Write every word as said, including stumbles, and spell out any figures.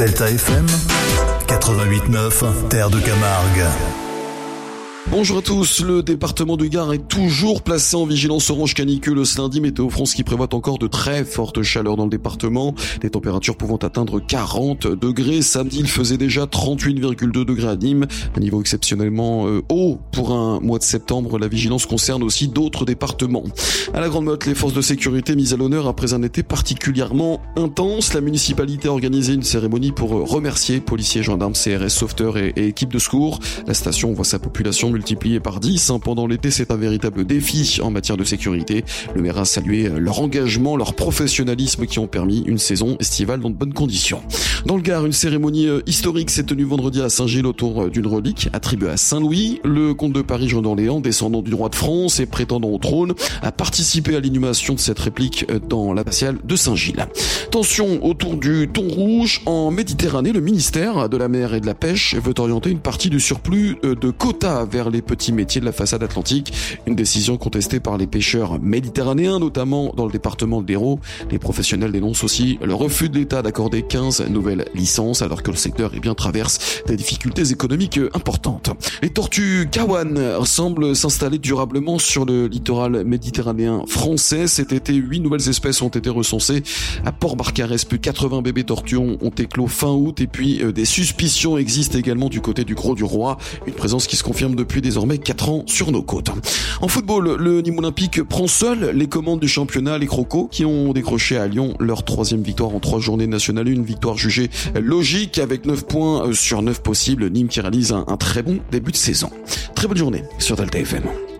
Delta F M quatre-vingt-huit neuf, Terre de Camargue. Bonjour à tous, le département du Gard est toujours placé en vigilance orange canicule ce lundi. Météo France qui prévoit encore de très fortes chaleurs dans le département, des températures pouvant atteindre quarante degrés. Samedi, il faisait déjà trente-huit virgule deux degrés à Nîmes, un niveau exceptionnellement euh, haut pour un mois de septembre. La vigilance concerne aussi d'autres départements. À la Grande Motte, les forces de sécurité mises à l'honneur après un été particulièrement intense. La municipalité a organisé une cérémonie pour remercier policiers, gendarmes, C R S, sauveteurs et, et équipes de secours. La station voit sa population multiplié par dix. Pendant l'été, c'est un véritable défi en matière de sécurité. Le maire a salué leur engagement, leur professionnalisme qui ont permis une saison estivale dans de bonnes conditions. Dans le Gard, une cérémonie historique s'est tenue vendredi à Saint-Gilles autour d'une relique attribuée à Saint-Louis. Le comte de Paris, Jean d'Orléans, descendant du roi de France et prétendant au trône, a participé à l'inhumation de cette réplique dans l'abbatiale de Saint-Gilles. Tension autour du thon rouge. En Méditerranée, le ministère de la Mer et de la Pêche veut orienter une partie du surplus de quotas vers les petits métiers de la façade atlantique. Une décision contestée par les pêcheurs méditerranéens, notamment dans le département de l'Hérault. Les professionnels dénoncent aussi le refus de l'État d'accorder quinze nouvelles licences, alors que le secteur eh bien, traverse des difficultés économiques importantes. Les tortues Kawan semblent s'installer durablement sur le littoral méditerranéen français. Cet été, huit nouvelles espèces ont été recensées à Port-Barcarès. Plus quatre-vingts bébés tortues ont éclos fin août. Et puis, euh, des suspicions existent également du côté du Gros du Roi. Une présence qui se confirme depuis désormais quatre ans sur nos côtes. En football, le Nîmes Olympique prend seul les commandes du championnat. Les Crocos qui ont décroché à Lyon leur troisième victoire en trois journées nationales. Une victoire jugée logique avec neuf points sur neuf possibles. Nîmes qui réalise un, un très bon début de saison. Très bonne journée sur Delta F M.